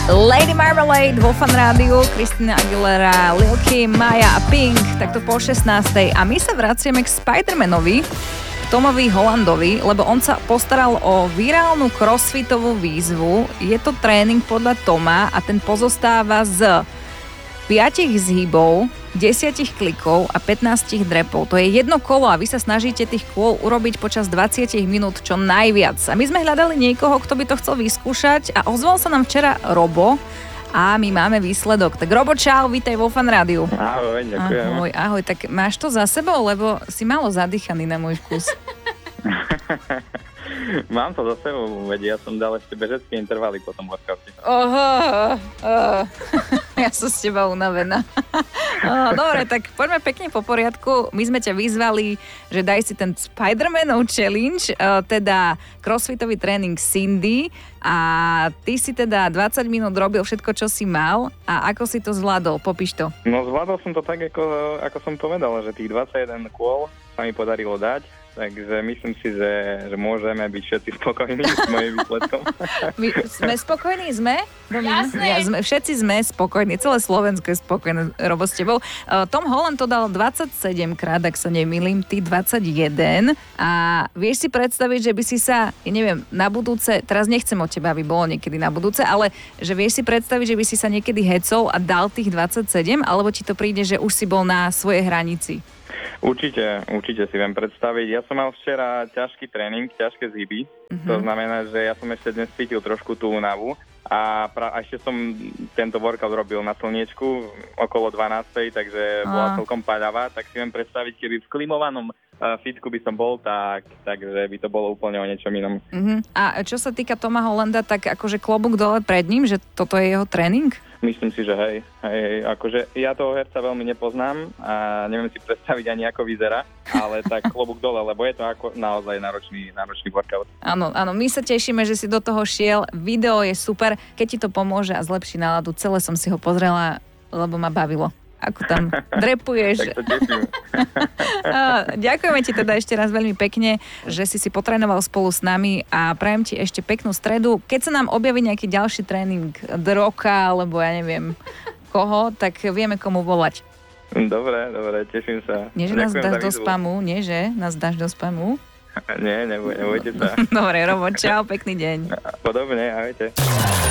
Lady Marmalade vo Fan Rádiu, Christina Aguilera, Lil Kim, Maya a Pink, takto po 16. A my sa vraciame k Spider-Manovi, k Tomovi Hollandovi, lebo on sa postaral o virálnu crossfitovú výzvu. Je to tréning podľa Toma a ten pozostáva z 5 zhybov, 10 klikov a 15 drepov. To je jedno kolo a vy sa snažíte tých kôl urobiť počas 20 minút čo najviac. A my sme hľadali niekoho, kto by to chcel vyskúšať a ozval sa nám včera Robo a my máme výsledok. Tak Robo, čau, vítaj vo Fan Rádiu. Ahoj, ďakujem. Ahoj. Tak máš to za sebou, lebo si málo zadýchaný na môj vkus. Mám to za sebou, veď ja som dal ešte bežecké intervaly po tom workoute. Ja som s teba unavená. Dobre, tak poďme pekne po poriadku. My sme ťa vyzvali, že daj si ten Spider-Manov challenge, teda crossfitový tréning Cindy a ty si teda 20 minút robil všetko, čo si mal a ako si to zvládol? Popíš to. No zvládol som to tak, ako som povedal, že tých 21 kôl sa mi podarilo dať. Takže myslím si, že môžeme byť všetci spokojní s mojím výsledkom. My sme spokojní? Sme? Jasné. Všetci sme spokojní. Celé Slovensko je spokojné, Robo, s tebou. Tom Holland to dal 27 krát, ak sa nemýlim, ty 21. A vieš si predstaviť, že by si sa, neviem, na budúce, teraz nechcem od teba, aby bolo niekedy na budúce, ale že vieš si predstaviť, že by si sa niekedy hecol a dal tých 27, alebo ti to príde, že už si bol na svojej hranici? Určite si viem predstaviť. Ja som mal včera ťažký tréning, ťažké zhyby. To znamená, že ja som ešte dnes cítil trošku tú únavu a ešte som tento workout robil na slniečku okolo 12, takže bola celkom paľavá, tak si viem predstaviť, keby v klimovanom fitku by som bol, takže by to bolo úplne o niečom inom. A čo sa týka Toma Hollanda, tak akože klobúk dole pred ním, že toto je jeho tréning? Myslím si, že hej, akože ja toho herca veľmi nepoznám a neviem si predstaviť ani ako vyzerá, ale tak klobúk dole, lebo je to ako naozaj náročný workout. Áno, my sa tešíme, že si do toho šiel, video je super, keď ti to pomôže a zlepší náladu, celé som si ho pozrela, lebo ma bavilo. Ako tam drepuješ. Tak to teším. Ďakujeme ti teda ešte raz veľmi pekne, že si potrénoval spolu s nami a prajem ti ešte peknú stredu. Keď sa nám objaví nejaký ďalší tréning Droka, alebo ja neviem koho, tak vieme komu volať. Dobre, teším sa. Nie, že nás dáš do spamu, nie, že nás dáš do spamu? Nie, nebojte sa. Dobre, Robo, čau, pekný deň. Podobne, ahojte.